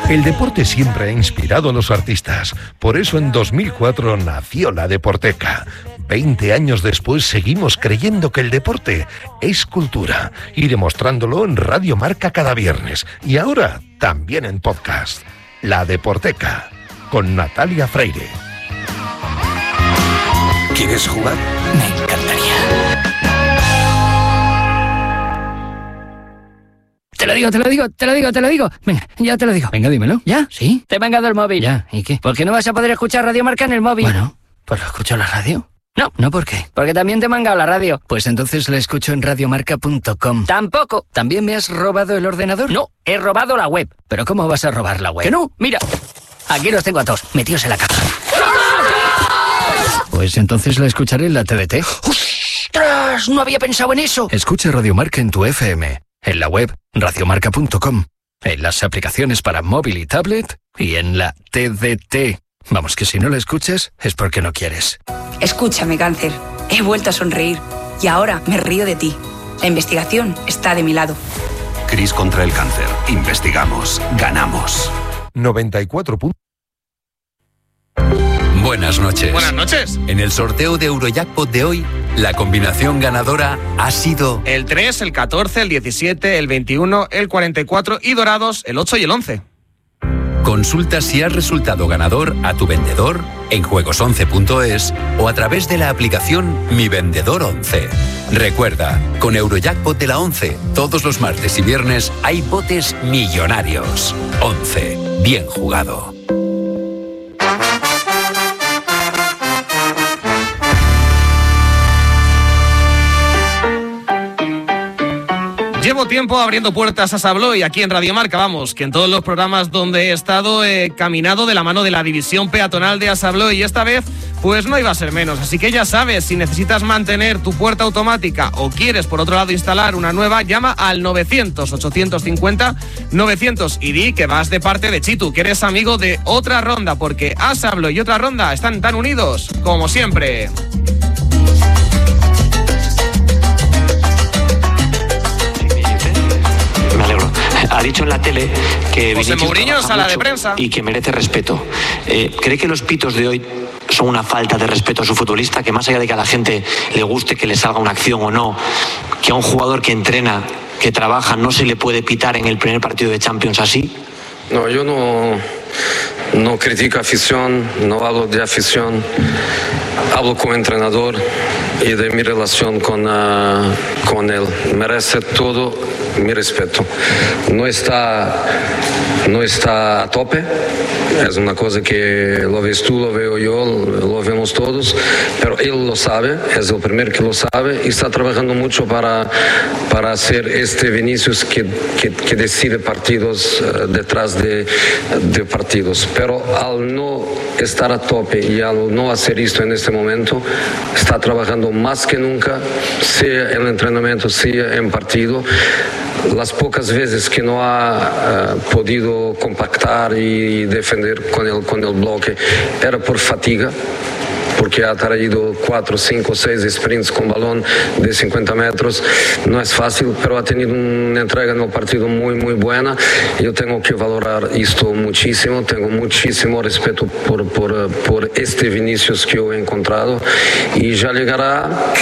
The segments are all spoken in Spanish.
El deporte siempre ha inspirado a los artistas. Por eso en 2004 nació La Deporteca. 20 años después seguimos creyendo que el deporte es cultura y demostrándolo en Radio Marca cada viernes y ahora también en podcast. La Deporteca con Natalia Freire. ¿Quieres jugar? Me encantaría. Te lo digo. Venga, ya te lo digo. Venga, dímelo. ¿Ya? ¿Sí? Te he mangado el móvil. Ya, ¿y qué? ¿Por qué no vas a poder escuchar Radio Marca en el móvil? Bueno, pues lo escucho en la radio. No, ¿por qué? porque también te he mangado la radio. Pues entonces la escucho en radiomarca.com. Tampoco. ¿También me has robado el ordenador? No, he robado la web. ¿Pero cómo vas a robar la web? Que no, mira. Aquí los tengo a todos, metidos en la caja. Pues entonces la escucharé en la TDT. ¡Ostras! No había pensado en eso. Escucha Radio Marca en tu FM, en la web radiomarca.com, en las aplicaciones para móvil y tablet y en la TDT. Vamos, que si no la escuchas es porque no quieres. Escúchame, cáncer. He vuelto a sonreír y ahora me río de ti. La investigación está de mi lado. CRIS contra el cáncer. Investigamos. Ganamos. 94. Buenas noches. Buenas noches. En el sorteo de Eurojackpot de hoy, la combinación ganadora ha sido el 3, el 14, el 17, el 21, el 44 y dorados el 8 y el 11. Consulta si has resultado ganador a tu vendedor en juegos11.es o a través de la aplicación Mi Vendedor 11. Recuerda, con Eurojackpot de la 11, todos los martes y viernes hay botes millonarios. 11. Bien jugado. Llevo tiempo abriendo puertas a Sabloy aquí en Radio Marca, vamos, que en todos los programas donde he estado he caminado de la mano de la división peatonal de Asabloy y esta vez pues no iba a ser menos, así que ya sabes, si necesitas mantener tu puerta automática o quieres por otro lado instalar una nueva, llama al 900-850-900 y di que vas de parte de Chitu, que eres amigo de Otra Ronda, porque Asabloy y Otra Ronda están tan unidos como siempre. Ha dicho en la tele que José Mourinho, sala de prensa, y que merece respeto. ¿Cree que los pitos de hoy son una falta de respeto a su futbolista? Que más allá de que a la gente le guste que le salga una acción o no, que a un jugador que entrena, que trabaja, no se le puede pitar en el primer partido de Champions así. No, yo no critico afición, no hablo de afición, hablo con entrenador y de mi relación con él. Merece todo mi respeto. No está a tope, es una cosa que lo ves tú, lo veo yo, lo vemos todos, pero él lo sabe, es el primero que lo sabe y está trabajando mucho para hacer este Vinicius que decide partidos detrás de partidos. Pero al no estar a tope y al no hacer esto en este momento, está trabajando más que nunca, sea en el entrenamiento, sea en partido. Las pocas veces que no ha podido compactar y defender con el bloque era por fatiga, porque ha traído 4, 5, 6 sprints con balón de 50 metros. No es fácil, pero ha tenido una entrega en el partido muy, muy buena. Yo tengo que valorar esto muchísimo. Tengo muchísimo respeto por este Vinicius que yo he encontrado. Y ya llegará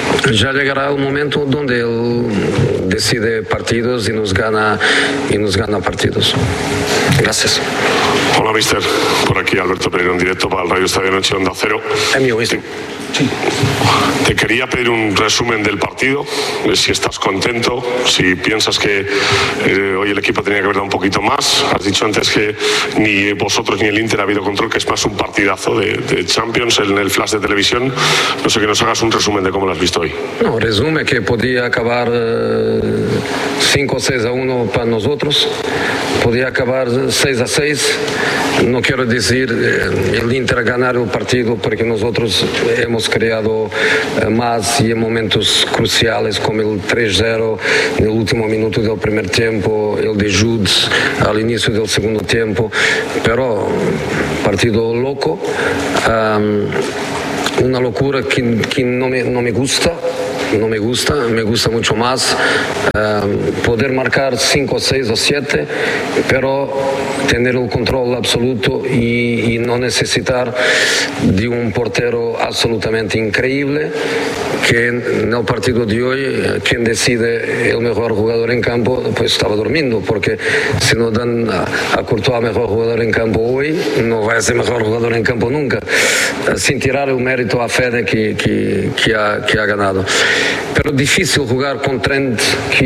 el momento donde él decide partidos y nos gana partidos. Gracias. Hola, mister. Por aquí Alberto Pereiro en directo para el Radio Estadio Noche Onda Cero. Sí. Te quería pedir un resumen del partido, si estás contento, si piensas que hoy el equipo tenía que haber dado un poquito más. Has dicho antes que ni vosotros ni el Inter ha habido control, que es más un partidazo de Champions en el flash de televisión. No sé, que nos hagas un resumen de cómo lo has visto hoy. No, resume que podía acabar 5-6-1 para nosotros, podía acabar 6-6. No quiero decir el Inter ganar el partido, porque nosotros hemos creado más y en momentos cruciales como el 3-0 en el último minuto del primer tiempo, el de Jude al inicio del segundo tiempo, pero partido loco, una locura que no me gusta. no me gusta mucho más poder marcar 5, 6 o 7, pero tener el control absoluto y no necesitar de un portero absolutamente increíble, que en el partido de hoy quien decide el mejor jugador en campo pues estaba durmiendo, porque si no dan a Courtois mejor jugador en campo hoy, no va a ser mejor jugador en campo nunca, sin tirar el mérito a Fede que ha ganado. Pero difícil jugar con Trent,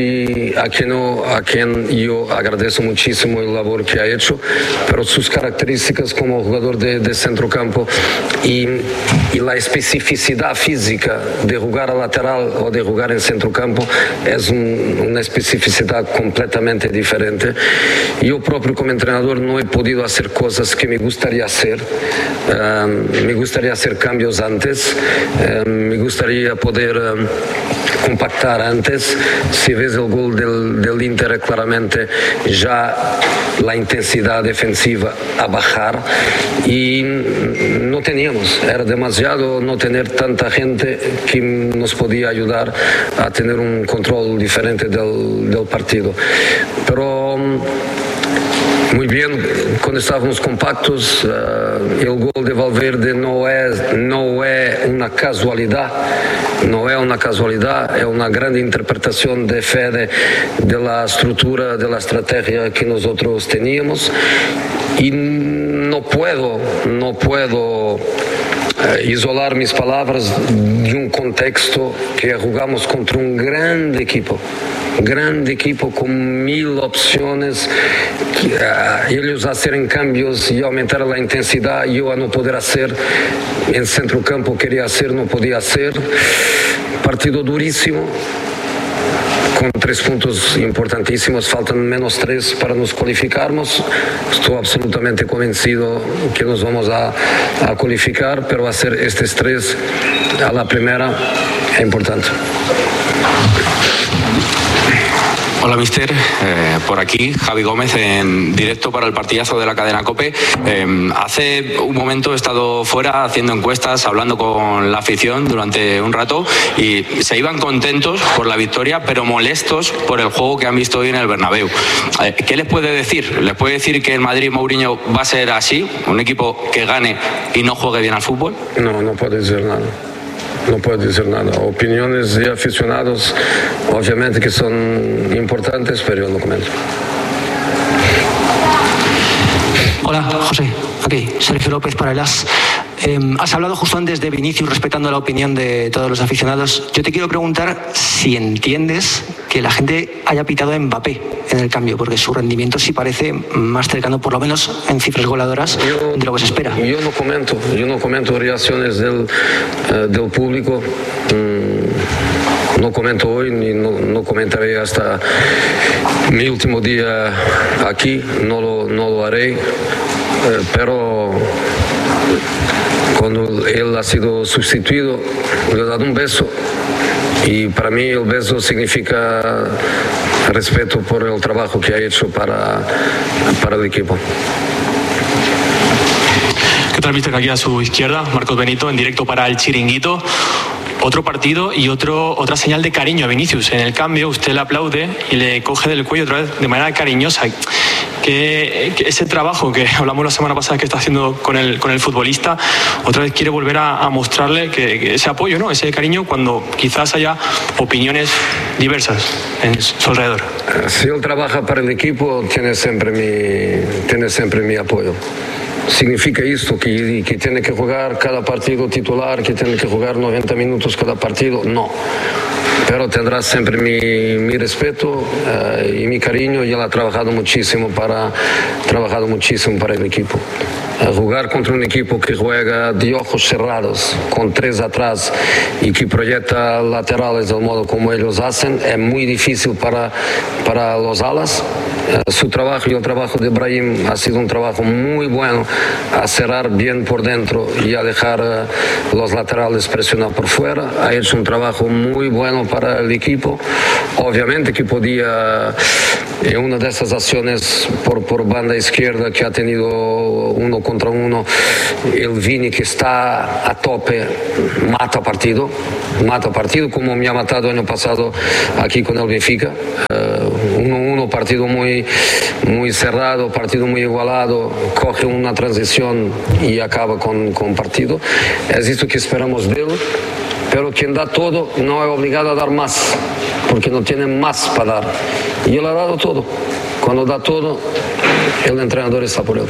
a quien yo agradezco muchísimo el labor que ha hecho, pero sus características como jugador de centrocampo y la especificidad física de jugar a lateral o de jugar en centrocampo es una especificidad completamente diferente. Yo propio como entrenador no he podido hacer cosas que me gustaría hacer. Me gustaría hacer cambios antes, me gustaría poder compactar antes. Si ves el gol del Inter, claramente ya la intensidad defensiva a bajar y no teníamos, era demasiado no tener tanta gente que nos podía ayudar a tener un control diferente del partido. Pero muy bien, cuando estábamos compactos, el gol de Valverde no es una casualidad, es una gran interpretación de Fede de la estructura, de la estrategia que nosotros teníamos, y no puedo isolar mis palabras de un contexto que jugamos contra un gran equipo con 1000 opciones, ellos hacer cambios y aumentar la intensidad, yo a no poder hacer, en centrocampo quería hacer, no podía hacer. Partido durísimo, con 3 puntos importantísimos, faltan -3 para nos cualificarnos. Estoy absolutamente convencido que nos vamos a cualificar, pero hacer estos 3 a la primera es importante. Hola, mister. Por aquí, Javi Gómez, en directo para el partidazo de la cadena COPE. Hace un momento he estado fuera haciendo encuestas, hablando con la afición durante un rato, y se iban contentos por la victoria, pero molestos por el juego que han visto hoy en el Bernabéu. ¿Qué les puede decir? ¿Les puede decir que el Madrid Mourinho va a ser así? ¿Un equipo que gane y no juegue bien al fútbol? No puede decir nada. No puedo decir nada. Opiniones de aficionados, obviamente que son importantes, pero yo no comento. Hola, José. Aquí, Sergio López para el AS. Has hablado justo antes de Vinicius, respetando la opinión de todos los aficionados. Yo te quiero preguntar si entiendes que la gente haya pitado a Mbappé en el cambio, porque su rendimiento sí parece más cercano, por lo menos en cifras goleadoras, de lo que se espera. Yo no comento reacciones del público. No comento hoy ni no comentaré hasta mi último día aquí, no lo haré, pero cuando él ha sido sustituido le he dado un beso, y para mí el beso significa respeto por el trabajo que ha hecho para el equipo. ¿Qué tal, mister? Aquí a su izquierda, Marcos Benito, en directo para El Chiringuito. Otro partido y otra señal de cariño a Vinicius. En el cambio, usted le aplaude y le coge del cuello otra vez de manera cariñosa. Que ese trabajo que hablamos la semana pasada que está haciendo con el futbolista, otra vez quiere volver a mostrarle que ese apoyo, ¿no? Ese cariño, cuando quizás haya opiniones diversas en su alrededor. Si él trabaja para el equipo, tiene siempre mi apoyo. Significa esto que tiene que jugar cada partido titular, que tiene que jugar 90 minutos cada partido, no. Pero tendrá siempre mi respeto y mi cariño, y él ha trabajado muchísimo para el equipo. Jugar contra un equipo que juega de ojos cerrados, con 3 atrás, y que proyecta laterales del modo como ellos hacen, es muy difícil para para los alas. Su trabajo y el trabajo de Brahim ha sido un trabajo muy bueno a cerrar bien por dentro y a dejar los laterales presionar por fuera. Ha hecho un trabajo muy bueno para el equipo. Obviamente que podía, en una de esas acciones por banda izquierda que ha tenido 1 contra 1, el Vini, que está a tope, mata partido como me ha matado el año pasado aquí con el Benfica. 1-1, partido muy cerrado, partido muy igualado, coge una transición y acaba con partido. Es esto que esperamos de él, pero quien da todo no es obligado a dar más, porque no tiene más para dar. Y él ha dado todo. Cuando da todo, el entrenador está por él.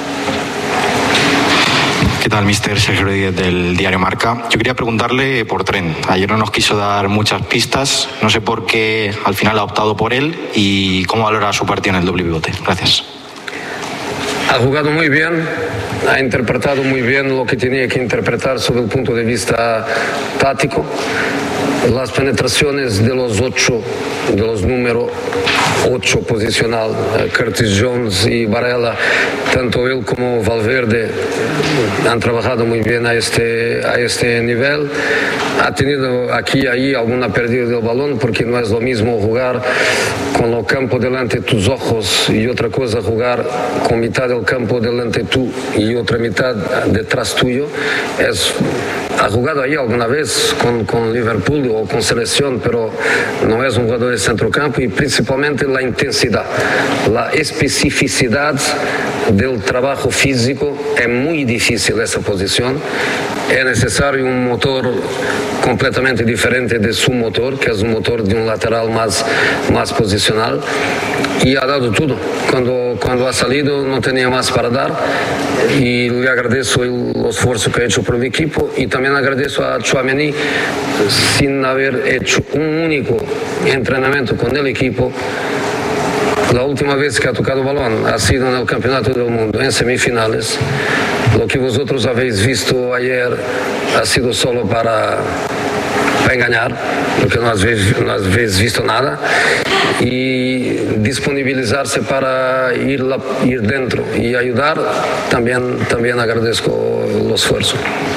¿Qué tal, mister? Sergio Rodríguez del diario Marca. Yo quería preguntarle por Trent. Ayer no nos quiso dar muchas pistas. No sé por qué al final ha optado por él y cómo valora su partido en el doble pivote. Gracias. Ha jugado muy bien, ha interpretado muy bien lo que tenía que interpretar sobre el punto de vista táctico. Las penetraciones de los números 8 posicional, Curtis Jones y Varela, tanto él como Valverde han trabajado muy bien a este nivel. Ha tenido aquí y ahí alguna pérdida del balón, porque no es lo mismo jugar con el campo delante de tus ojos y otra cosa jugar con mitad del campo delante tú y otra mitad detrás tuyo. Ha jugado ahí alguna vez con Liverpool o con selección, pero no es un jugador de centrocampo, y principalmente la intensidad, la especificidad del trabajo físico. Es muy difícil esa posición. Es necesario un motor completamente diferente de su motor, que es un motor de un lateral más posicional, y ha dado todo. Cuando ha salido no tenía más para dar, y le agradezco el esfuerzo que ha hecho por el equipo, y también agradezco a Tchouaméni, sin haber hecho un único entrenamiento con el equipo. La última vez que ha tocado balón ha sido en el Campeonato del Mundo, en semifinales. Lo que vosotros habéis visto ayer ha sido solo para engañar, porque no habéis visto nada, y disponibilizarse para ir dentro y ayudar. También agradezco el esfuerzo.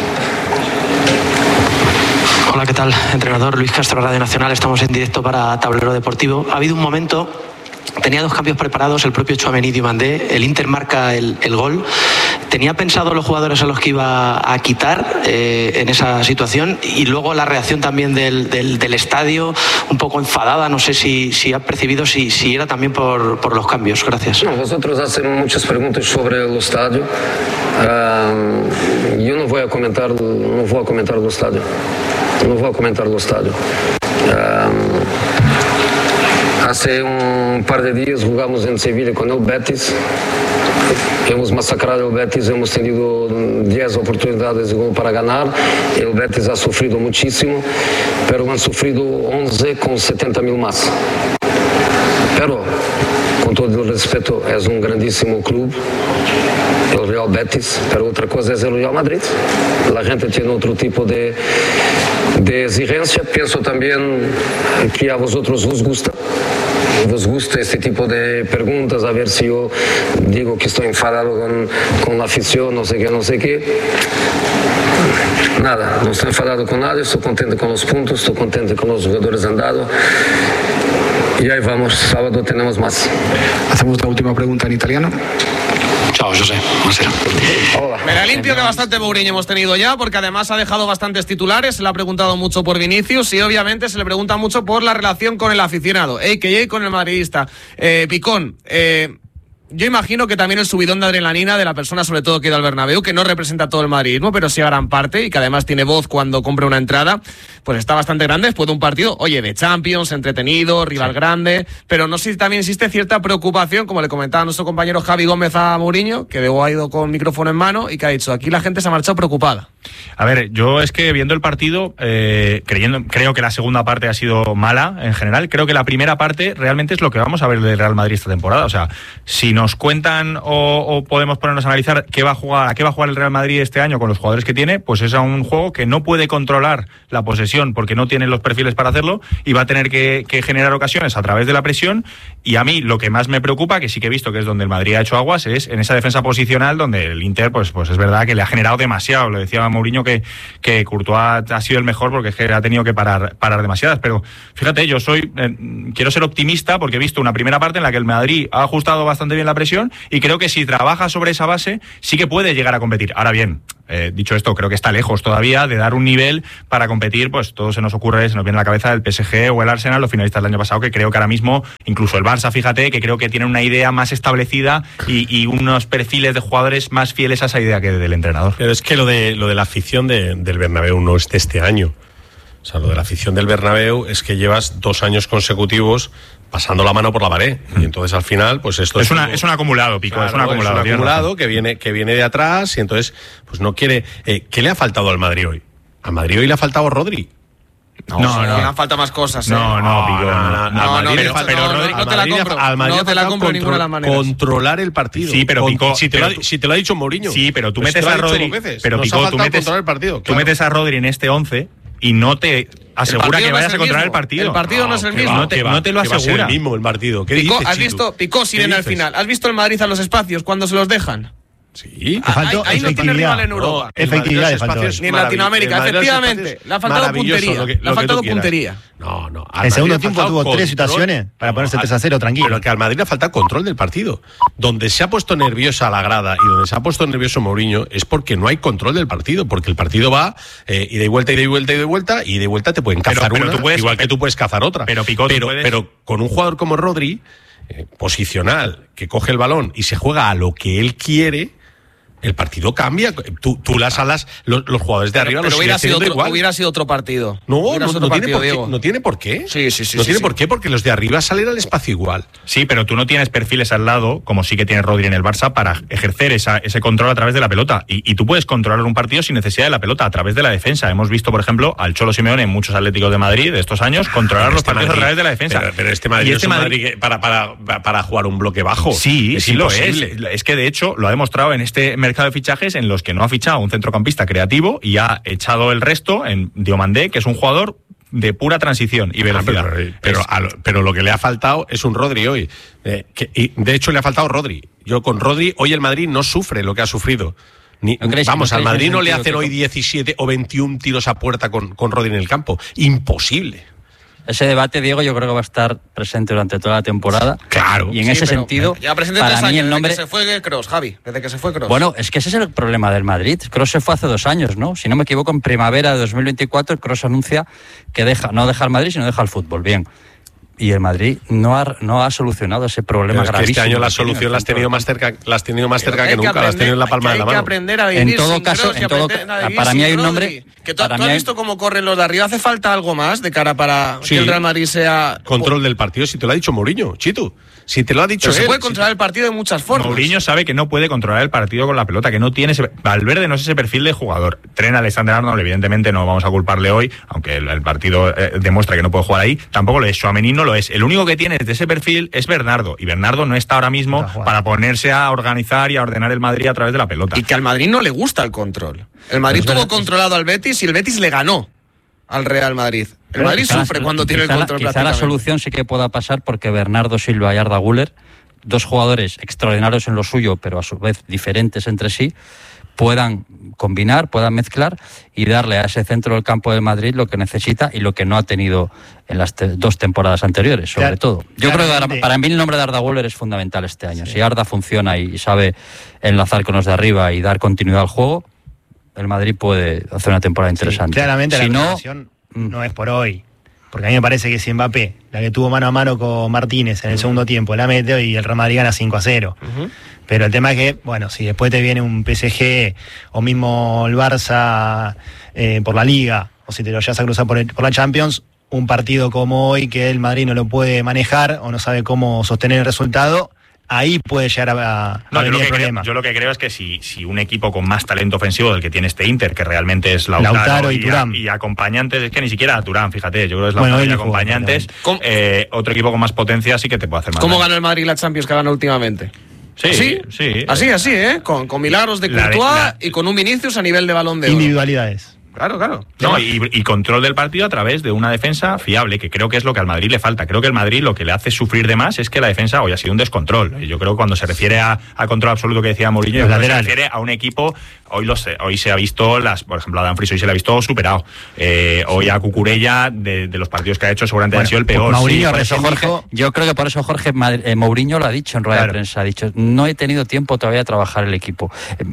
Hola, ¿qué tal? Entrenador Luis Castro, Radio Nacional. Estamos en directo para Tablero Deportivo. Ha habido un momento, tenía 2 cambios preparados, el propio Tchouaméni y Diomandé. El Inter marca el gol. ¿Tenía pensado los jugadores a los que iba a quitar en esa situación? Y luego la reacción también del estadio, un poco enfadada. No sé si ha percibido si era también por los cambios. Gracias. No, vosotros hacen muchas preguntas sobre el estadio. Yo no voy a comentar el estadio. Hace un par de días jugamos en Sevilla con el Betis. Hemos masacrado el Betis, hemos tenido 10 oportunidades de gol para ganar. El Betis ha sufrido muchísimo, pero han sufrido 11 con 70.000 más. Pero, con todo el respeto, es un grandísimo club, el Real Betis, pero otra cosa es el Real Madrid. La gente tiene otro tipo de exigencia. Pienso también que a vosotros os gusta este tipo de preguntas, a ver si yo digo que estoy enfadado con la afición, no sé qué. Nada, no estoy enfadado con nadie, estoy contento con los puntos, estoy contento con los jugadores han dado. Y ahí vamos, sábado tenemos más. Hacemos la última pregunta en italiano. Ciao, José. Buonasera. Hola. Me la limpio, que bastante Mourinho hemos tenido ya, porque además ha dejado bastantes titulares. Se le ha preguntado mucho por Vinicius y obviamente se le pregunta mucho por la relación con el aficionado, a.k.a. con el madridista. Picón, yo imagino que también el subidón de adrenalina de la persona, sobre todo que ha ido al Bernabéu, que no representa todo el madridismo, pero sí a gran parte, y que además tiene voz cuando compra una entrada, pues está bastante grande después de un partido, oye, de Champions, entretenido, rival grande, pero no sé si también existe cierta preocupación, como le comentaba nuestro compañero Javi Gómez a Mourinho, que luego ha ido con micrófono en mano y que ha dicho, aquí la gente se ha marchado preocupada. A ver, yo es que viendo el partido, creo que la segunda parte ha sido mala en general. Creo que la primera parte realmente es lo que vamos a ver del Real Madrid esta temporada. O sea, si nos cuentan o podemos ponernos a analizar a qué va a jugar el Real Madrid este año con los jugadores que tiene, pues es a un juego que no puede controlar la posesión porque no tiene los perfiles para hacerlo y va a tener que generar ocasiones a través de la presión. Y a mí lo que más me preocupa, que sí que he visto que es donde el Madrid ha hecho aguas, es en esa defensa posicional donde el Inter pues es verdad que le ha generado demasiado. Lo decía Mourinho que Courtois ha sido el mejor porque es que ha tenido que parar demasiadas, pero fíjate, yo quiero ser optimista porque he visto una primera parte en la que el Madrid ha ajustado bastante bien la presión y creo que si trabaja sobre esa base sí que puede llegar a competir. Ahora bien, dicho esto, creo que está lejos todavía de dar un nivel para competir, pues todo se nos viene a la cabeza el PSG o el Arsenal, los finalistas del año pasado, que creo que ahora mismo, incluso el Barça, fíjate, que creo que tienen una idea más establecida y unos perfiles de jugadores más fieles a esa idea que del entrenador. Pero es que lo de la afición del Bernabéu no es de este año. O sea, lo de la afición del Bernabéu es que llevas 2 años consecutivos pasando la mano por la pared. Y entonces al final, pues esto es un acumulado, Pico, claro, es un acumulado que viene de atrás y entonces pues no quiere. ¿Qué le ha faltado al Madrid hoy? Al Madrid hoy le ha faltado Rodri. No, han faltado más cosas. No, Pico. No te la compro. Al Madrid no te la compro de ninguna de las maneras. Controlar el partido. Sí, pero Pico, si te lo ha dicho Mourinho. Sí, pero tú metes a Rodri. Pero Pico, tú metes a Rodri en este 11 y no te asegura que vayas a controlar el partido. El partido no es el mismo. No te lo asegura. Va a ser el mismo el partido. ¿Qué Pico, dices, ¿has visto? Picó Sirena al final. ¿Has visto el Madrid a los espacios cuando se los dejan? Sí, ahí no tiene rival en Europa. Efectividad, ni en Latinoamérica, efectivamente. Le ha faltado puntería. Le ha faltado puntería. No. El segundo tiempo tuvo 3 situaciones para ponerse 3-0 tranquilo. Pero que al Madrid le falta control del partido. Donde se ha puesto nerviosa la grada y donde se ha puesto nervioso Mourinho es porque no hay control del partido. Porque el partido va y de vuelta y de vuelta te pueden cazar una, igual que tú puedes cazar otra. Pero con un jugador como Rodri, posicional, que coge el balón y se juega a lo que él quiere, el partido cambia. Tú las alas, los jugadores de arriba los siguen teniendo igual. Hubiera sido otro partido. No tiene por qué. Sí. No tiene por qué, porque los de arriba salen al espacio igual. Sí, pero tú no tienes perfiles al lado, como sí que tiene Rodri en el Barça, para ejercer ese control a través de la pelota. Y tú puedes controlar un partido sin necesidad de la pelota, a través de la defensa. Hemos visto, por ejemplo, al Cholo Simeone en muchos Atléticos de Madrid de estos años controlar los partidos a través de la defensa. Pero este Madrid es un Madrid para jugar un bloque bajo. Sí, lo es. Es que de hecho lo ha demostrado en este mercado de fichajes en los que no ha fichado un centrocampista creativo y ha echado el resto en Diomandé, que es un jugador de pura transición y velocidad. Pero lo que le ha faltado es un Rodri hoy. Y de hecho le ha faltado Rodri. Yo con Rodri, hoy el Madrid no sufre lo que ha sufrido. Al Madrid no le hacen hoy 17 o 21 tiros a puerta con Rodri en el campo. Imposible. Ese debate, Diego, yo creo que va a estar presente durante toda la temporada. Claro. Y en ese sentido, ya presente para 3 mí años, el nombre... desde que se fue Kroos, Javi, desde que se fue Kroos. Bueno, es que ese es el problema del Madrid. Kroos se fue hace 2 años, ¿no? Si no me equivoco, en primavera de 2024, Kroos anuncia que no deja el Madrid, sino deja el fútbol. Bien. Y el Madrid no ha solucionado ese problema gravísimo. Este año la solución la has tenido más cerca que nunca, la has tenido en la palma de la mano. Hay que aprender a vivir en todo caso, para mí hay un nombre... ¿Tú has visto cómo corren los de arriba? ¿Hace falta algo más de cara para que el Real Madrid sea... Control del partido, si te lo ha dicho Mourinho, Chitu. Si te lo ha dicho él. Se puede controlar el partido de muchas formas. Mourinho sabe que no puede controlar el partido con la pelota, que no tiene Valverde no es ese perfil de jugador. Trent Alexander-Arnold, evidentemente no vamos a culparle hoy, aunque el partido demuestra que no puede jugar ahí. Tampoco lo es. Tchouaméni no lo es. El único que tiene de ese perfil es Bernardo. Y Bernardo no está ahora mismo para ponerse a organizar y a ordenar el Madrid a través de la pelota. Y que al Madrid no le gusta el control. El Madrid tuvo controlado al Betis y el Betis le ganó al Real Madrid. El Madrid sufre cuando tiene el control. Quizá la solución sí que pueda pasar porque Bernardo Silva y Arda Güler, 2 jugadores extraordinarios en lo suyo, pero a su vez diferentes entre sí, puedan combinar, puedan mezclar y darle a ese centro del campo de Madrid lo que necesita y lo que no ha tenido en las 2 temporadas anteriores, sobre todo. Yo creo que para mí el nombre de Arda Güler es fundamental este año. Sí. Si Arda funciona y sabe enlazar con los de arriba y dar continuidad al juego, el Madrid puede hacer una temporada interesante. Claramente la conversación no es por hoy. Porque a mí me parece que si Mbappé, la que tuvo mano a mano con Martínez en el segundo tiempo, la mete y el Real Madrid gana 5-0. Pero el tema es que, bueno, si después te viene un PSG o mismo el Barça por la Liga, o si te lo llevas a cruzar por la Champions, un partido como hoy que el Madrid no lo puede manejar o no sabe cómo sostener el resultado, ahí puede llegar a venir el problema. Yo lo que creo es que si un equipo con más talento ofensivo del que tiene este Inter, que realmente es Lautaro y Thuram, y acompañantes, es que ni siquiera Thuram, fíjate, yo creo que es Lautaro y acompañantes, otro equipo con más potencia sí que te puede hacer más. ¿Cómo ganó el Madrid la Champions que ganó últimamente? Sí. Así, con milagros de Courtois y con un Vinicius a nivel de Balón de Oro. Individualidades. Claro. No, y control del partido a través de una defensa fiable, que creo que es lo que al Madrid le falta. Creo que el Madrid lo que le hace sufrir de más es que la defensa hoy ha sido un descontrol. Yo creo que cuando se refiere a control absoluto que decía Mourinho, se refiere a un equipo, hoy se ha visto, por ejemplo, a Dumfries hoy se le ha visto superado. Hoy a Cucurella, de los partidos que ha hecho, seguramente ha sido el peor. Mourinho, yo creo que por eso Jorge Mourinho lo ha dicho en rueda de prensa, ha dicho, no he tenido tiempo todavía de trabajar el equipo.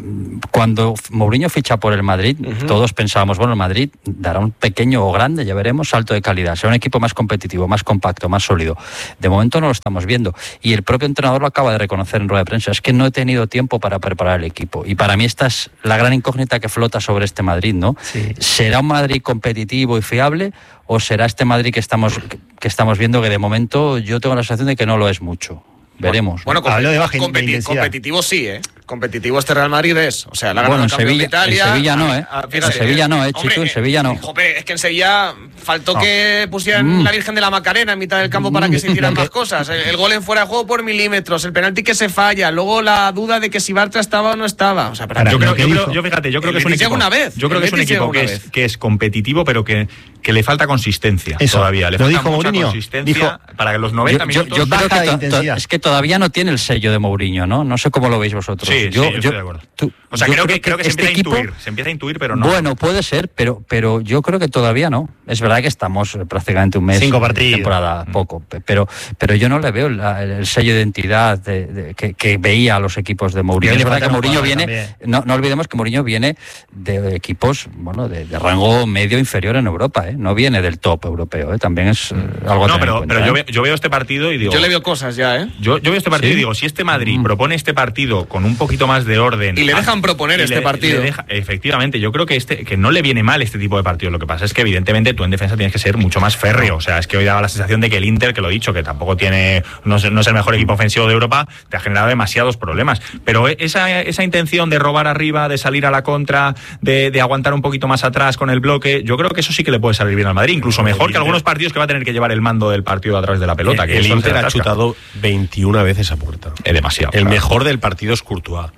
Cuando Mourinho ficha por el Madrid, todos pensábamos, bueno, el Madrid dará un pequeño o grande, ya veremos, salto de calidad, será un equipo más competitivo, más compacto, más sólido. De momento no lo estamos viendo y el propio entrenador lo acaba de reconocer en rueda de prensa, es que no he tenido tiempo para preparar el equipo y para mí esta es la gran incógnita que flota sobre este Madrid, ¿no? Sí. ¿Será un Madrid competitivo y fiable o será este Madrid que estamos viendo que de momento yo tengo la sensación de que no lo es mucho? Veremos. Bueno, competitivo sí, ¿eh? Competitivo este Real Madrid es. O sea, la ganó el campeón de Italia. En Sevilla no, ¿eh? En Sevilla no, Chitu, en Sevilla no. Joder, es que en Sevilla faltó que pusieran la Virgen de la Macarena en mitad del campo para que se hicieran más cosas. El gol en fuera de juego por milímetros, el penalti que se falla, luego la duda de que si Bartra estaba o no estaba. O sea, yo creo que es un equipo. Yo creo que es un equipo que es competitivo, pero que le falta consistencia todavía. Le falta mucha consistencia para que los 90 minutos. Yo creo que es que todavía no tiene el sello de Mourinho, ¿no? No sé cómo lo veis vosotros. Sí, yo estoy de acuerdo. Creo que se empieza a intuir, pero no. Bueno, puede ser, pero yo creo que todavía no. Es verdad que estamos prácticamente un mes. 5 partidos. Temporada, poco. Pero yo no le veo el sello de identidad que veía a los equipos de Mourinho. Es verdad que Mourinho viene, no olvidemos que Mourinho viene de equipos, bueno, de rango medio inferior en Europa, ¿eh? No viene del top europeo, ¿eh? También es algo a tener en cuenta, pero yo veo este partido y digo... Yo le veo cosas ya, ¿eh? Yo veo este partido y digo, si este Madrid propone este partido con un poquito más de orden... Y le dejan proponer este partido. Efectivamente, yo creo que no le viene mal este tipo de partidos. Lo que pasa es que evidentemente tú en defensa tienes que ser mucho más férreo. O sea, es que hoy daba la sensación de que el Inter, que lo he dicho, que tampoco no es el mejor equipo ofensivo de Europa, te ha generado demasiados problemas. Pero esa intención de robar arriba, de salir a la contra, de aguantar un poquito más atrás con el bloque, yo creo que eso sí que le puede salir bien al Madrid, incluso mejor que algunos partidos que va a tener que llevar el mando del partido a través de la pelota. El Inter ha chutado 21 veces a puerta. Es demasiado. El mejor del partido es Courtois.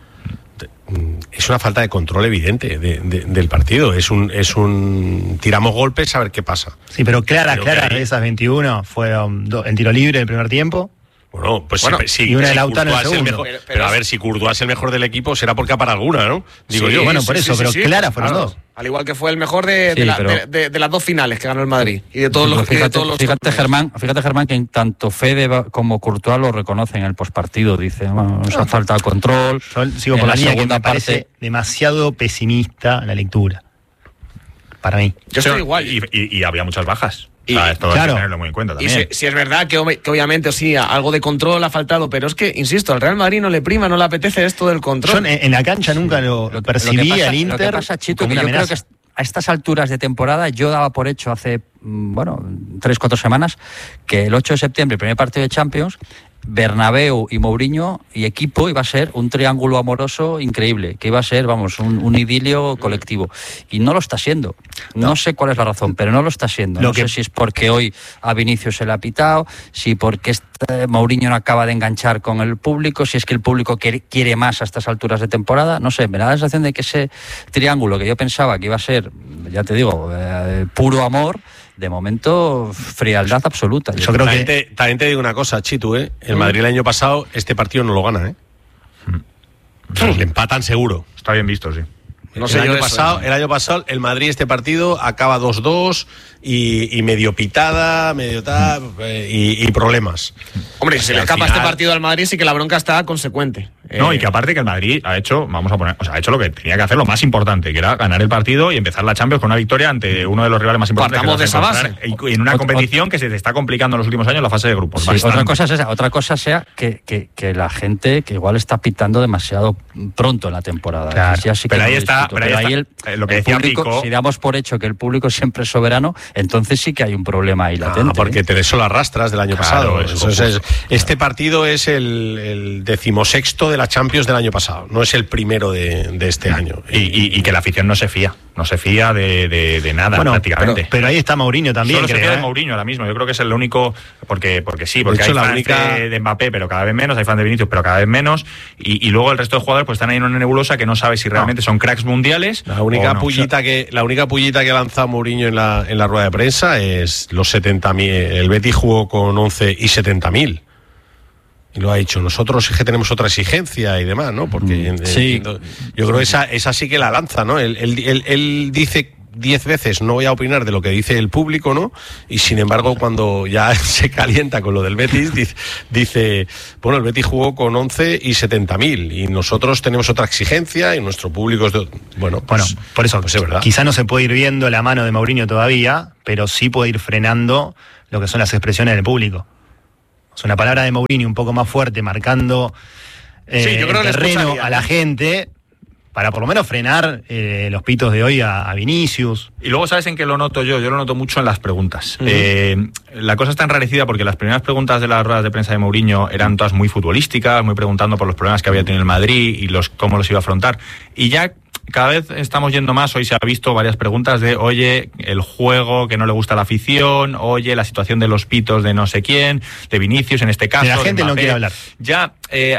Es una falta de control evidente del partido. Es un tiramos golpes a ver qué pasa. Sí, pero clara de esas 21 fueron en tiro libre en el primer tiempo. Bueno, sí, y una de Lautaro en el segundo. Pero a ver, si Courtois es el mejor del equipo, será porque para alguna, ¿no? Digo yo. Bueno, por eso, pero claras fueron dos. Al igual que fue el mejor de las dos finales que ganó el Madrid. Y de todos los Fíjate, Germán, que tanto Fede como Courtois lo reconocen en el postpartido. Dice, nos ha faltado control. Yo sigo por la línea que me parece demasiado pesimista la lectura. Para mí. Yo estoy igual. Y había muchas bajas. Esto hay que tenerlo muy en cuenta también. Y si es verdad que obviamente sí, algo de control ha faltado, pero es que, insisto, al Real Madrid no le prima, no le apetece esto del control. Yo en la cancha nunca lo percibí al Inter. Lo que pasa, Chito, que yo creo que a estas alturas de temporada yo daba por hecho hace 3-4 semanas que el 8 de septiembre, el primer partido de Champions, Bernabéu y Mourinho y equipo iba a ser un triángulo amoroso increíble, que iba a ser, un idilio colectivo. Y no lo está siendo. No sé cuál es la razón, pero no lo está siendo. No sé si es porque hoy a Vinicius se le ha pitado, si porque Mourinho no acaba de enganchar con el público, si es que el público quiere más a estas alturas de temporada. No sé, me da la sensación de que ese triángulo que yo pensaba que iba a ser, ya te digo, puro amor, de momento, frialdad absoluta. Yo creo que también te digo una cosa, Chitu, el Madrid el año pasado este partido no lo gana, Le empatan seguro. Está bien visto, sí. No sé, el año pasado el Madrid este partido acaba 2-2 y medio pitada, medio tal, y problemas. Hombre, si se le escapa este partido al Madrid sí que la bronca está consecuente. No, y que aparte que el Madrid ha hecho, ha hecho lo que tenía que hacer, lo más importante, que era ganar el partido y empezar la Champions con una victoria ante uno de los rivales más importantes. Partamos de esa base. Y en una competición que se te está complicando en los últimos años la fase de grupos. Sí, otra cosa sea que la gente que igual está pitando demasiado pronto en la temporada. Claro, ya sí que pero ahí está, lo que decía Pico, si damos por hecho que el público siempre es soberano, entonces sí que hay un problema ahí latente. Porque te eso las rastras del año pasado. Este partido es el 16º de la Champions del año pasado, no es el primero de este año. Y que la afición no se fía de nada, prácticamente. Pero ahí está Mourinho también. Solo se fía de Mourinho ahora mismo. Yo creo que es el único, porque sí, porque hay fans de Mbappé, pero cada vez menos, hay fans de Vinicius, pero cada vez menos, y luego el resto de jugadores pues están ahí en una nebulosa que no sabe si realmente son cracks mundiales. La única pullita que ha lanzado Mourinho en la rueda de prensa es los 70.000. El Betis jugó con 11 y 70.000. Y lo ha dicho, nosotros es que tenemos otra exigencia y demás, ¿no? Porque yo creo que esa sí que la lanza, ¿no? Él dice 10 veces no voy a opinar de lo que dice el público, ¿no? Y sin embargo, cuando ya se calienta con lo del Betis, dice, bueno, el Betis jugó con 11 y 70.000 y nosotros tenemos otra exigencia y nuestro público es de... Bueno, por eso pues es verdad. Quizá no se puede ir viendo la mano de Mourinho todavía, pero sí puede ir frenando lo que son las expresiones del público. Es una palabra de Mourinho un poco más fuerte, marcando el terreno a la gente, para por lo menos frenar los pitos de hoy a Vinicius. Y luego, ¿sabes en qué lo noto yo? Yo lo noto mucho en las preguntas. La cosa está enrarecida porque las primeras preguntas de las ruedas de prensa de Mourinho eran todas muy futbolísticas, muy preguntando por los problemas que había tenido el Madrid y cómo los iba a afrontar. Y ya cada vez estamos yendo más, hoy se ha visto varias preguntas de, oye, el juego que no le gusta a la afición, oye, la situación de los pitos de no sé quién, de Vinicius en este caso. La gente no quiere hablar. Ya,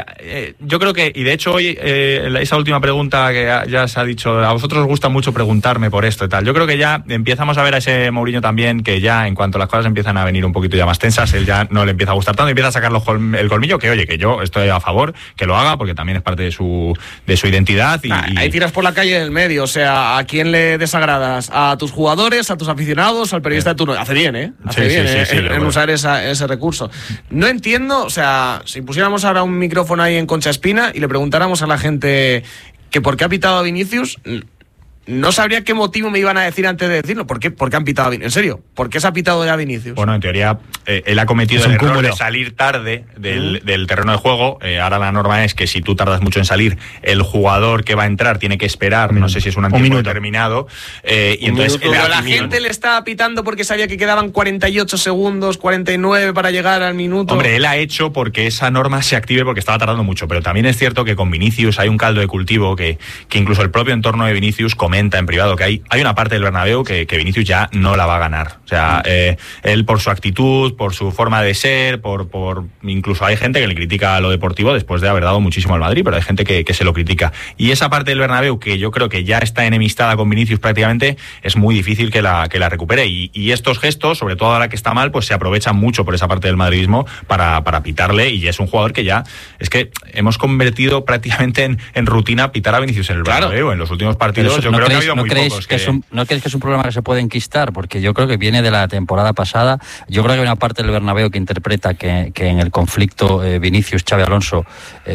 yo creo que, y de hecho hoy, esa última pregunta que ya se ha dicho, a vosotros os gusta mucho preguntarme por esto y tal, yo creo que ya empezamos a ver a ese Mourinho también, que ya en cuanto las cosas empiezan a venir un poquito ya más tensas, él ya no le empieza a gustar tanto, empieza a sacar el colmillo, que oye, que yo estoy a favor, que lo haga, porque también es parte de su identidad. Ahí tiras por la calle del medio, o sea, ¿a quién le desagradas? ¿A tus jugadores, a tus aficionados, al periodista de turno? Hace bien, ¿eh? Hace bien en usar ese recurso. No entiendo, o sea, si pusiéramos ahora un micrófono ahí en Concha Espina y le preguntáramos a la gente que por qué ha pitado a Vinicius, no sabría qué motivo me iban a decir antes de decirlo. ¿Por qué han pitado a Vinicius? En serio, ¿por qué se ha pitado ya a Vinicius? Bueno, en teoría, él ha cometido el error de salir tarde del terreno de juego. Ahora la norma es que si tú tardas mucho en salir, el jugador que va a entrar tiene que esperar, no sé si es un tiempo determinado. Y entonces pero la gente le estaba pitando porque sabía que quedaban 48 segundos, 49 para llegar al minuto. Hombre, él ha hecho porque esa norma se active porque estaba tardando mucho. Pero también es cierto que con Vinicius hay un caldo de cultivo que incluso el propio entorno de Vinicius comenta en privado que hay una parte del Bernabéu que Vinicius ya no la va a ganar. O sea, él por su actitud, por su forma de ser, por incluso hay gente que le critica a lo deportivo después de haber dado muchísimo al Madrid, pero hay gente que se lo critica. Y esa parte del Bernabéu que yo creo que ya está enemistada con Vinicius prácticamente, es muy difícil que la recupere. Y estos gestos, sobre todo ahora que está mal, pues se aprovechan mucho por esa parte del madridismo para pitarle, y es un jugador que ya es que hemos convertido prácticamente en rutina pitar a Vinicius en el Bernabéu. En los últimos partidos yo creo que ha habido muy pocos ¿No crees que es un problema que se puede enquistar? Porque yo creo que viene de la temporada pasada. Yo creo que hay una parte del Bernabéu que interpreta que en el conflicto Vinicius-Xabi Alonso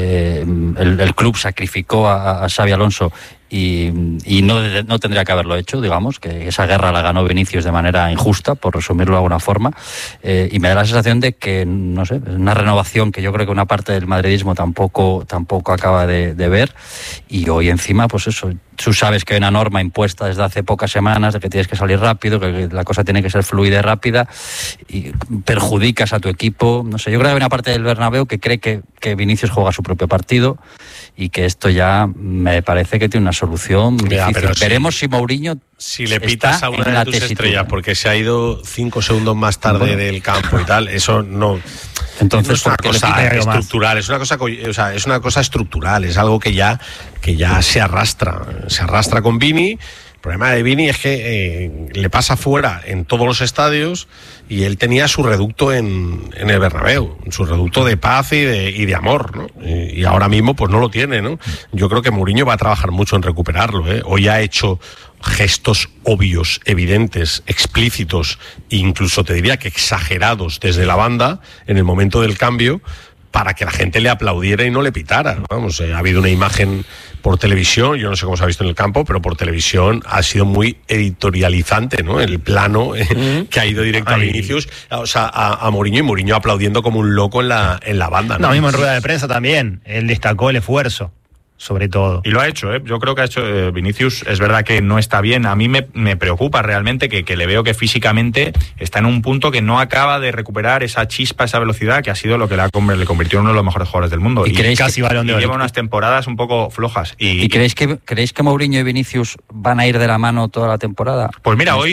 el club sacrificó a Xabi Alonso y no tendría que haberlo hecho, digamos, que esa guerra la ganó Vinicius de manera injusta, por resumirlo de alguna forma, y me da la sensación de que, no sé, es una renovación que yo creo que una parte del madridismo tampoco acaba de ver, y hoy encima, pues eso, tú sabes que hay una norma impuesta desde hace pocas semanas de que tienes que salir rápido, que la cosa tiene que ser fluida y rápida, y perjudicas a tu equipo, no sé, yo creo que hay una parte del Bernabéu que cree que Vinicius juega su propio partido, y que esto ya me parece que tiene una solución difícil. Veremos si Mourinho, si le pitas a una de tus estrellas porque se ha ido 5 segundos más tarde del campo y tal, eso no. Entonces, no es una cosa estructural, es una cosa estructural, es algo que ya se arrastra con Vini. El problema de Vini es que le pasa fuera en todos los estadios, y él tenía su reducto en el Bernabéu, su reducto de paz y de amor, ¿no? Y ahora mismo pues no lo tiene, ¿no? Yo creo que Mourinho va a trabajar mucho en recuperarlo, ¿eh? Hoy ha hecho gestos obvios, evidentes, explícitos, incluso te diría que exagerados desde la banda en el momento del cambio, para que la gente le aplaudiera y no le pitara. Vamos, ha habido una imagen por televisión, yo no sé cómo se ha visto en el campo, pero por televisión ha sido muy editorializante, ¿no? El plano que ha ido directo a Vinicius, o sea, a Mourinho, y Mourinho aplaudiendo como un loco en la banda, ¿no? No, mismo en rueda de prensa también, él destacó el esfuerzo, sobre todo. Y lo ha hecho, ¿eh? Yo creo que ha hecho Vinicius, es verdad que no está bien. A mí me preocupa realmente que le veo que físicamente está en un punto que no acaba de recuperar esa chispa, esa velocidad que ha sido lo que le convirtió en uno de los mejores jugadores del mundo. ¿Y creéis casi Balón de Oro? Lleva unas temporadas un poco flojas. ¿Y creéis que Mourinho y Vinicius van a ir de la mano toda la temporada? Pues mira, hoy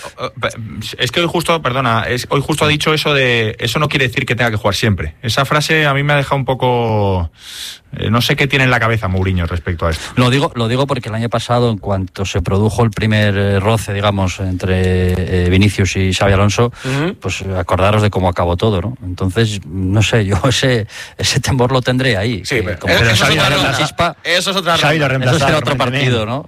es que hoy justo ha dicho eso de, eso no quiere decir que tenga que jugar siempre. Esa frase a mí me ha dejado un poco... no sé qué tiene en la cabeza Mourinho respecto a esto. Lo digo porque el año pasado, en cuanto se produjo el primer roce, digamos, entre Vinicius y Xabi Alonso, pues acordaros de cómo acabó todo, ¿no? Entonces, no sé, yo ese temor lo tendré ahí. Sí, pero eso es otra Xavi lo reemplazó, eso será otro partido, ¿no?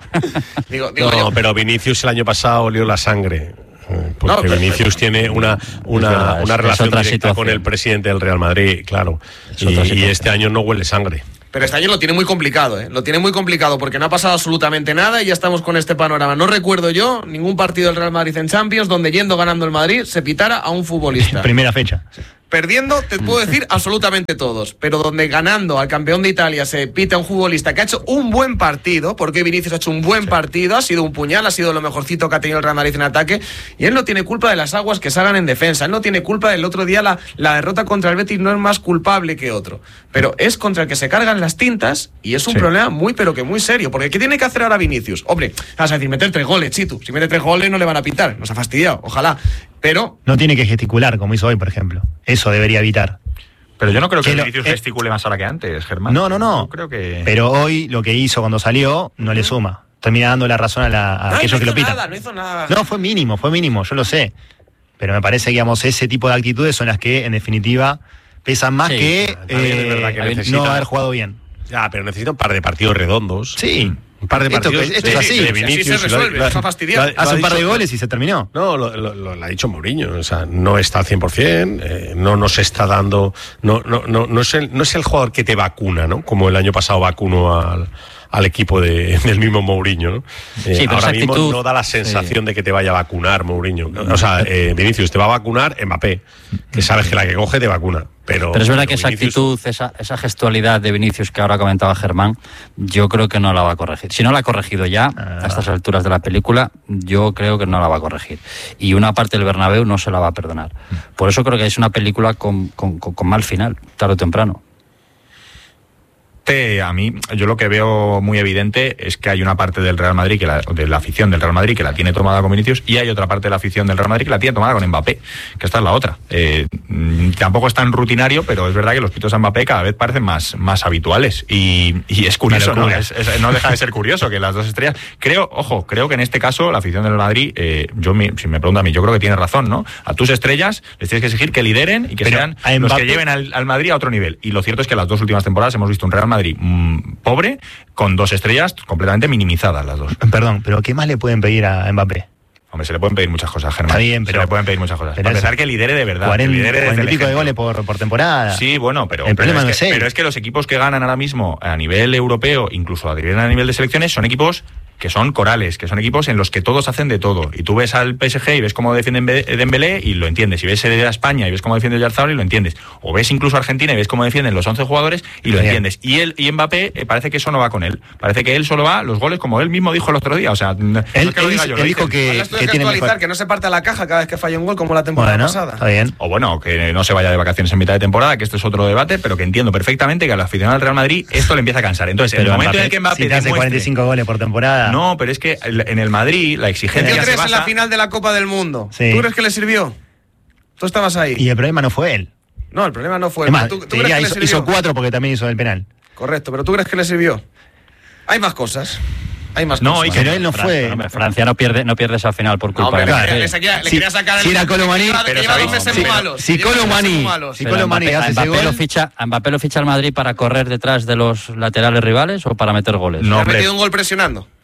No, pero Vinicius el año pasado olió la sangre. Porque Vinicius tiene una relación directa con el presidente del Real Madrid, claro. Y este año no huele sangre. Pero este año lo tiene muy complicado, ¿eh? Lo tiene muy complicado porque no ha pasado absolutamente nada y ya estamos con este panorama. No recuerdo yo ningún partido del Real Madrid en Champions donde yendo ganando el Madrid se pitara a un futbolista. Primera fecha. Perdiendo, te puedo decir absolutamente todos, pero donde ganando al campeón de Italia se pita a un futbolista que ha hecho un buen partido, porque Vinicius ha hecho un buen partido, ha sido un puñal, ha sido lo mejorcito que ha tenido el Real Madrid en ataque, y él no tiene culpa de las aguas que salgan en defensa, él no tiene culpa del otro día, la derrota contra el Betis no es más culpable que otro, pero es contra el que se cargan las tintas, y es un problema muy, pero que muy serio, porque ¿qué tiene que hacer ahora Vinicius? Hombre, vas a decir, meter 3 goles, Chitu, si mete 3 goles no le van a pitar, nos ha fastidiado, ojalá. Pero no tiene que gesticular como hizo hoy, por ejemplo. Eso debería evitar. Pero yo no creo que Vinicius gesticule más ahora que antes, Germán. No. Yo creo que... Pero hoy lo que hizo cuando salió no le suma. Termina dando la razón a aquellos que lo pitan. No hizo nada. No, fue mínimo, yo lo sé. Pero me parece que, digamos, ese tipo de actitudes son las que, en definitiva, pesan más que, es verdad que no haber jugado bien. Ya, pero necesita un par de partidos redondos. Sí. Un par de partidos. Esto es así. De Vinicius, así se resuelve, está fastidiado. Hace un par de goles y se terminó. No, lo ha dicho Mourinho. O sea, no está al 100%, no nos está dando. No es el jugador que te vacuna, ¿no? Como el año pasado vacunó al equipo del mismo Mourinho, ¿no? Ahora mismo no da la sensación de que te vaya a vacunar Mourinho. O sea, Vinicius te va a vacunar Mbappé, que sabes que la que coge te vacuna. Pero es verdad que esa actitud, esa gestualidad de Vinicius que ahora comentaba Germán, yo creo que no la va a corregir. Si no la ha corregido ya, a estas alturas de la película, yo creo que no la va a corregir. Y una parte del Bernabéu no se la va a perdonar. Por eso creo que es una película con mal final, tarde o temprano. A mí, yo lo que veo muy evidente es que hay una parte del Real Madrid, de la afición del Real Madrid, que la tiene tomada con Vinicius, y hay otra parte de la afición del Real Madrid que la tiene tomada con Mbappé, que esta es la otra. Tampoco es tan rutinario, pero es verdad que los pitos a Mbappé cada vez parecen más habituales. Y es curioso, ¿no? No deja de ser curioso que las dos estrellas... Creo que en este caso la afición del Madrid, si me pregunta a mí, yo creo que tiene razón, ¿no? A tus estrellas les tienes que exigir que lideren y que sean los que lleven al Madrid a otro nivel. Y lo cierto es que las dos últimas temporadas hemos visto un Real Madrid pobre, con 2 estrellas completamente minimizadas las dos. Perdón, pero ¿qué más le pueden pedir a Mbappé? Hombre, se le pueden pedir muchas cosas, Germán. Está bien, pero... Se le pueden pedir muchas cosas. Pero para empezar, que lidere de verdad. 40 y pico de goles por temporada. Sí, bueno, pero es que los equipos que ganan ahora mismo a nivel europeo, incluso a nivel de selecciones, son equipos que son corales, que son equipos en los que todos hacen de todo. Y tú ves al PSG y ves cómo defienden Dembélé y lo entiendes. Y ves a España y ves cómo defiende Oyarzabal y lo entiendes. O ves incluso a Argentina y ves cómo defienden los 11 jugadores y lo entiendes. Y Mbappé parece que eso no va con él. Parece que él solo va los goles, como él mismo dijo el otro día. O sea, él dijo que tiene actualizar, que no se parte la caja cada vez que falla un gol como la temporada pasada. Está bien. O bueno, que no se vaya de vacaciones en mitad de temporada, que este es otro debate, pero que entiendo perfectamente que al aficionado del Real Madrid esto le empieza a cansar. Entonces, en el momento en el que Mbappé si te hace 45 goles por temporada. No, pero es que en el Madrid la exigencia que se basa... en la final de la Copa del Mundo. Sí. ¿Tú crees que le sirvió? Tú estabas ahí. Y el problema no fue él. No, el problema no fue él. Más, ¿Tú crees que le sirvió? Hizo 4 porque también hizo el penal. Correcto, pero ¿tú crees que le sirvió? Hay más cosas. Pero él no fue. Francia no pierde esa final por culpa de le quería sacar si era Colomani, si Colomani hace ese gol, ¿a Mbappé lo ficha el Madrid para correr detrás de los laterales rivales o para meter goles? No, ha metido un gol presionando.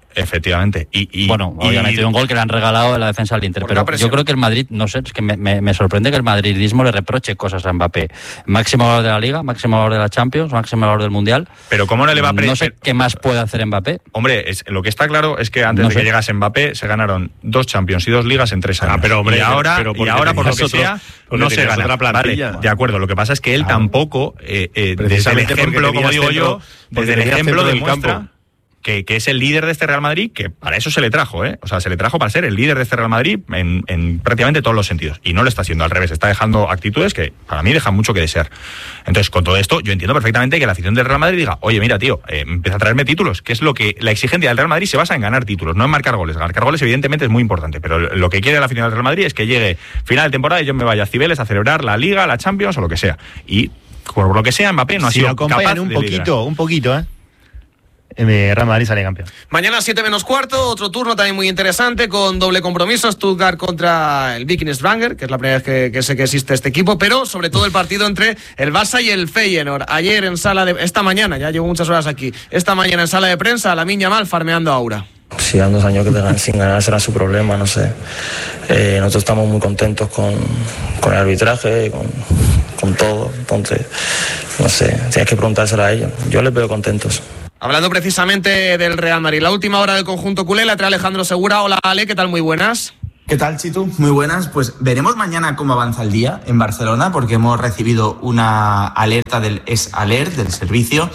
Efectivamente. Bueno, había metido un gol que le han regalado en la defensa del Inter, pero yo creo que el Madrid, no sé, es que me sorprende que el madridismo le reproche cosas a Mbappé. Máximo valor de la Liga, máximo valor de la Champions, máximo valor del Mundial. Pero ¿cómo no le va a No sé qué más puede hacer Mbappé. Hombre, lo que está claro es que antes de que llegase Mbappé se ganaron 2 Champions y 2 Ligas en 3 años. Pero hombre, y ahora por lo que sea, no se gana. Vale, de acuerdo, lo que pasa es que él tampoco, desde el ejemplo, como digo yo, desde el ejemplo demuestra que es el líder de este Real Madrid, que para eso se le trajo, O sea, se le trajo para ser el líder de este Real Madrid en prácticamente todos los sentidos. Y no lo está haciendo, al revés, está dejando actitudes que para mí dejan mucho que desear. Entonces, con todo esto, yo entiendo perfectamente que la afición del Real Madrid diga, oye, mira, tío, empieza a traerme títulos, que es lo que la exigencia del Real Madrid se basa en ganar títulos, no en marcar goles. Marcar goles, evidentemente, es muy importante, pero lo que quiere la afición del Real Madrid es que llegue final de temporada y yo me vaya a Cibeles a celebrar la Liga, la Champions o lo que sea. Y por lo que sea, Mbappé no ha sido capaz de liderar. un poquito, Real Madrid sale campeón. Mañana 7:15, otro turno también muy interesante, con doble compromiso, Stuttgart contra el Viking Stavanger, que es la primera vez que sé que existe este equipo, pero sobre todo el partido entre el Barça y el Feyenoord. Ayer esta mañana, ya llevo muchas horas aquí, esta mañana en sala de prensa, Lamine Yamal farmeando a Aura. Si dan 2 años sin ganar será su problema, no sé. Nosotros estamos muy contentos con el arbitraje, con todo, entonces, no sé, tienes que preguntárselo a ellos. Yo les veo contentos. Hablando precisamente del Real Madrid, la última hora del conjunto culé, la trae Alejandro Segura. Hola Ale, ¿qué tal? Muy buenas. ¿Qué tal, Chitu? Muy buenas. Pues veremos mañana cómo avanza el día en Barcelona, porque hemos recibido una alerta del ES-Alert, del servicio,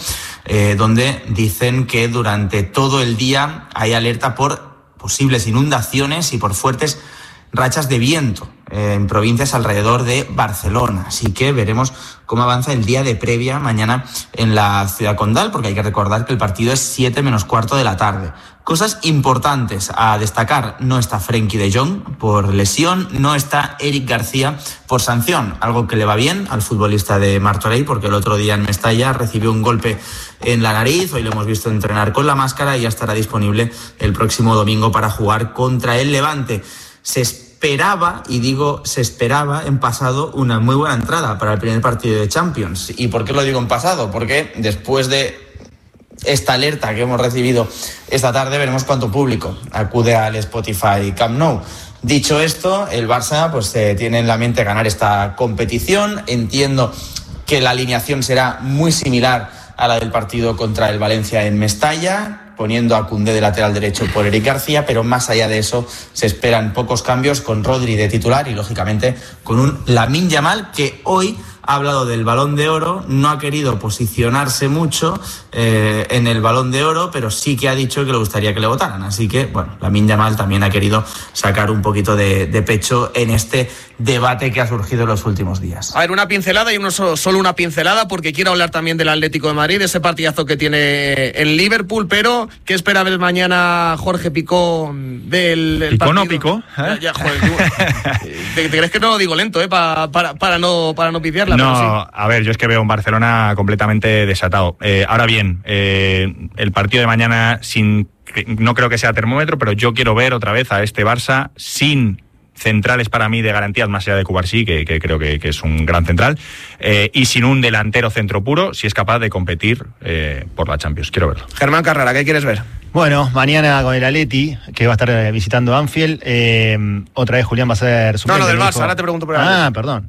donde dicen que durante todo el día hay alerta por posibles inundaciones y por fuertes rachas de viento en provincias alrededor de Barcelona. Así que veremos cómo avanza el día de previa mañana en la ciudad condal, porque hay que recordar que el partido es 7:15 de la tarde. Cosas importantes a destacar: no está Frenkie de Jong por lesión, no está Eric García por sanción, algo que le va bien al futbolista de Martorell, porque el otro día en Mestalla recibió un golpe en la nariz. Hoy lo hemos visto entrenar con la máscara y ya estará disponible el próximo domingo para jugar contra el Levante. Se esperaba, y digo se esperaba, en pasado una muy buena entrada para el primer partido de Champions. ¿Y por qué lo digo en pasado? Porque después de esta alerta que hemos recibido esta tarde, veremos cuánto público acude al Spotify Camp Nou. Dicho esto, el Barça pues tiene en la mente ganar esta competición. Entiendo que la alineación será muy similar a la del partido contra el Valencia en Mestalla, poniendo a Koundé de lateral derecho por Eric García, pero más allá de eso se esperan pocos cambios, con Rodri de titular y lógicamente con un Lamine Yamal que hoy ha hablado del Balón de Oro, no ha querido posicionarse mucho en el Balón de Oro, pero sí que ha dicho que le gustaría que le votaran. Así que, bueno, Lamine Yamal también ha querido sacar un poquito de pecho en este debate que ha surgido en los últimos días. A ver, una pincelada y solo una pincelada, porque quiero hablar también del Atlético de Madrid, ese partidazo que tiene en Liverpool, pero ¿qué espera ver mañana Jorge Picó del ¿Picó partido? no picó? Ya, joder, ¿te crees que no lo digo lento, para no pifiarla? No, sí. A ver, yo es que veo un Barcelona completamente desatado. Ahora bien, el partido de mañana no creo que sea termómetro, pero yo quiero ver otra vez a este Barça sin centrales para mí de garantías, más allá de Cubarsí, que creo que es un gran central, y sin un delantero centro puro, si es capaz de competir por la Champions. Quiero verlo. Germán Carrera, ¿qué quieres ver? Bueno, mañana con el Atleti, que va a estar visitando Anfield. Otra vez Julián va a ser suplente. No, del Barça, ahora te pregunto por el Atleti. Perdón.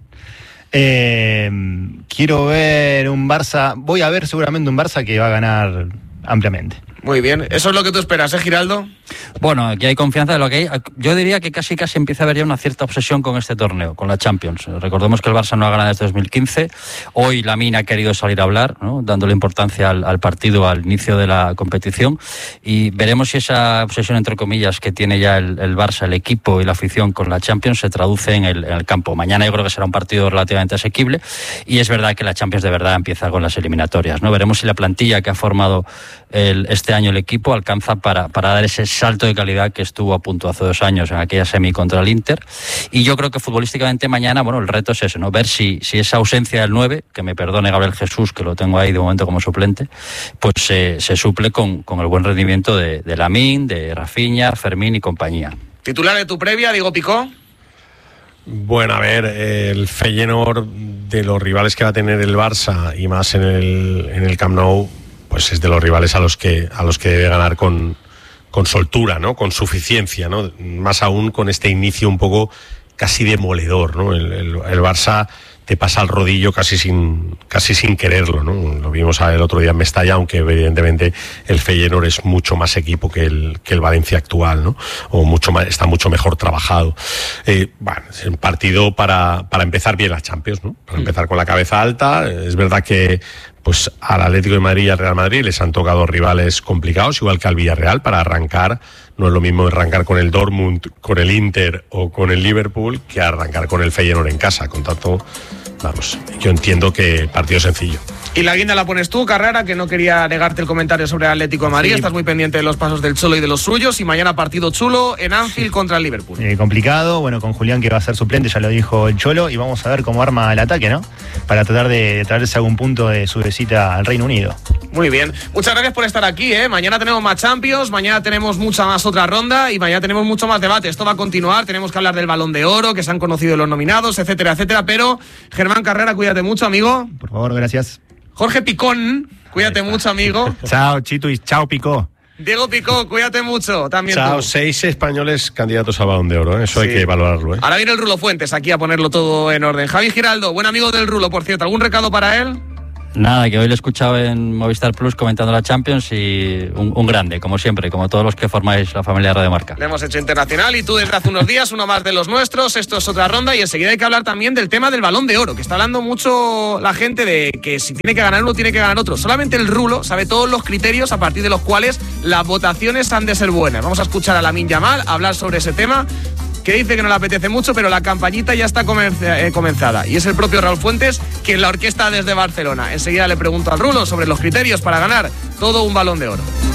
Quiero ver un Barça, voy a ver seguramente un Barça que va a ganar ampliamente. Muy bien, eso es lo que tú esperas, Giraldo. Bueno, aquí hay confianza de lo que hay. Yo diría que casi empieza a haber ya una cierta obsesión con este torneo, con la Champions. Recordemos que el Barça no ha ganado desde 2015. Hoy Lamine ha querido salir a hablar, ¿no?, dándole importancia al partido, al inicio de la competición. Y veremos si esa obsesión, entre comillas, que tiene ya el Barça, el equipo y la afición con la Champions se traduce en el campo. Mañana yo creo que será un partido relativamente asequible. Y es verdad que la Champions de verdad empieza con las eliminatorias, ¿no? Veremos si la plantilla que ha formado este año el equipo alcanza para dar ese salto de calidad que estuvo a punto hace 2 años en aquella semi contra el Inter. Y yo creo que futbolísticamente mañana, bueno, el reto es ese, ¿no? Ver si esa ausencia del 9, que me perdone Gabriel Jesús, que lo tengo ahí de momento como suplente, pues se suple con el buen rendimiento de Lamine, de Rafinha, Fermín y compañía. ¿Titular de tu previa, Diego Picó? Bueno, a ver, el Feyenoord, de los rivales que va a tener el Barça y más en el Camp Nou, pues es de los rivales a los que debe ganar con soltura, ¿no? Con suficiencia, ¿no? Más aún con este inicio un poco casi demoledor, ¿no? El Barça te pasa al rodillo casi sin quererlo, ¿no? Lo vimos el otro día en Mestalla, aunque evidentemente el Feyenoord es mucho más equipo que el Valencia actual, ¿no? O está mucho mejor trabajado. Bueno, es un partido para empezar bien la Champions, ¿no? Para empezar con la cabeza alta. Es verdad que pues al Atlético de Madrid y al Real Madrid les han tocado rivales complicados, igual que al Villarreal, para arrancar. No es lo mismo arrancar con el Dortmund, con el Inter o con el Liverpool que arrancar con el Feyenoord en casa. Con tanto, vamos, yo entiendo que partido sencillo. Y la guinda la pones tú, Carrera, que no quería negarte el comentario sobre el Atlético de Madrid. Sí. Estás muy pendiente de los pasos del Cholo y de los suyos. Y mañana partido chulo en Anfield contra el Liverpool. Complicado, bueno, con Julián, que va a ser suplente, ya lo dijo el Cholo. Y vamos a ver cómo arma el ataque, ¿no? Para tratar de traerse algún punto de su visita al Reino Unido. Muy bien. Muchas gracias por estar aquí, ¿eh? Mañana tenemos más Champions, mañana tenemos mucha más otra ronda y mañana tenemos mucho más debate. Esto va a continuar, tenemos que hablar del Balón de Oro, que se han conocido los nominados, etcétera, etcétera. Pero, Germán Carrera, cuídate mucho, amigo. Por favor, gracias. Jorge Picón, cuídate mucho, amigo. Chao, Chito, y chao, Picó. Diego Picó, cuídate mucho, también. Chao, tú. 6 españoles candidatos al Balón de Oro, ¿eh? Eso sí. Hay que valorarlo, ¿eh? Ahora viene el Rulo Fuentes aquí a ponerlo todo en orden. Javi Giraldo, buen amigo del Rulo, por cierto. ¿Algún recado para él? Nada, que hoy lo he escuchado en Movistar Plus comentando la Champions y un grande, como siempre, como todos los que formáis la familia de Radio Marca. Le hemos hecho internacional y tú desde hace unos días, uno más de los nuestros. Esto es otra ronda y enseguida hay que hablar también del tema del Balón de Oro, que está hablando mucho la gente de que si tiene que ganar uno, tiene que ganar otro. Solamente el Rulo sabe todos los criterios a partir de los cuales las votaciones han de ser buenas. Vamos a escuchar a Lamine Yamal hablar sobre ese tema, que dice que no le apetece mucho, pero la campañita ya está comenzada. Y es el propio Raúl Fuentes quien la orquesta desde Barcelona. Enseguida le pregunto al Rulo sobre los criterios para ganar todo un Balón de Oro.